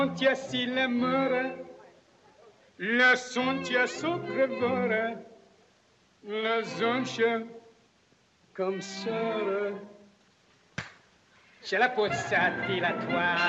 Tia si le mără, le sunt tia soprevără, le zonșă, comme sœur. Je la pose ça dilatoire.